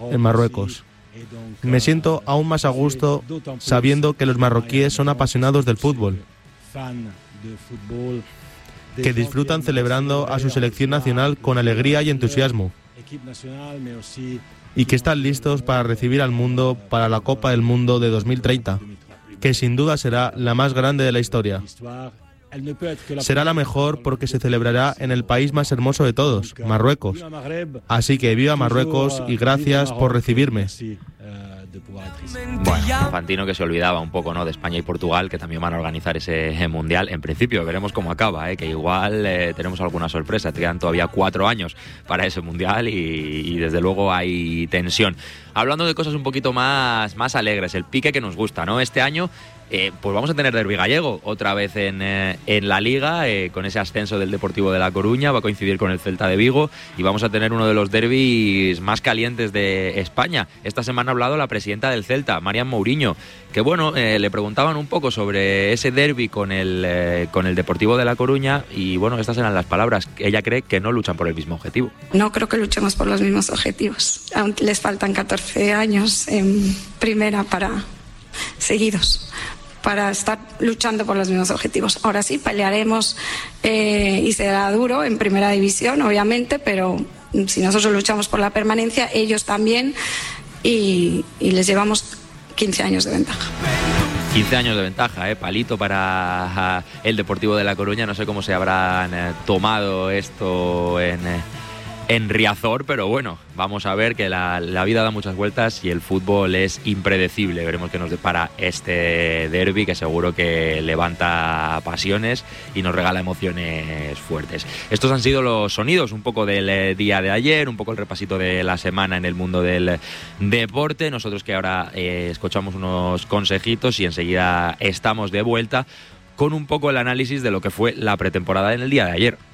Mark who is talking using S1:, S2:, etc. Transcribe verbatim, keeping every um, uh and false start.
S1: en Marruecos. Me siento aún más a gusto sabiendo que los marroquíes son apasionados del fútbol, que disfrutan celebrando a su selección nacional con alegría y entusiasmo, y que están listos para recibir al mundo para la Copa del Mundo de dos mil treinta, que sin duda será la más grande de la historia. Será la mejor porque se celebrará en el país más hermoso de todos, Marruecos. Así que viva Marruecos y gracias por recibirme.
S2: Bueno, Infantino que se olvidaba un poco, ¿no?, de España y Portugal, que también van a organizar ese mundial. En principio veremos cómo acaba, ¿eh? Que igual eh, tenemos alguna sorpresa. Te quedan todavía cuatro años para ese mundial y, y desde luego hay tensión. Hablando de cosas un poquito más, más alegres, el pique que nos gusta, ¿no? Este año Eh, pues vamos a tener derbi gallego otra vez en, eh, en la Liga, eh, con ese ascenso del Deportivo de La Coruña, va a coincidir con el Celta de Vigo y vamos a tener uno de los derbis más calientes de España. Esta semana ha hablado la presidenta del Celta, Marian Mourinho, que bueno, eh, le preguntaban un poco sobre ese derbi con el, eh, con el Deportivo de La Coruña y bueno, estas eran las palabras. Ella cree que no luchan por el mismo objetivo.
S3: No creo que luchemos por los mismos objetivos. Aún les faltan catorce años en primera para seguidos para estar luchando por los mismos objetivos. Ahora sí, pelearemos eh, y será duro en primera división, obviamente, pero si nosotros luchamos por la permanencia, ellos también, y, y les llevamos quince años de ventaja.
S2: quince años de ventaja, ¿eh? Palito para el Deportivo de La Coruña. No sé cómo se habrán eh, tomado esto en... Eh, en Riazor, pero bueno, vamos a ver que la, la vida da muchas vueltas y el fútbol es impredecible. Veremos qué nos depara este derbi, que seguro que levanta pasiones y nos regala emociones fuertes. Estos han sido los sonidos un poco del día de ayer, un poco el repasito de la semana en el mundo del deporte. Nosotros que ahora eh, escuchamos unos consejitos y enseguida estamos de vuelta con un poco el análisis de lo que fue la pretemporada en el día de ayer.